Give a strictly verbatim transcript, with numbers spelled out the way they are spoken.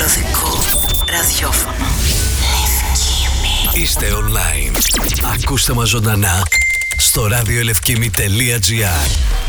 μελωδικό ραδιόφωνο. Είστε online. Ακούστε μας ζωντανά στο ραδιοελευκήμη τελεία τζι άρ.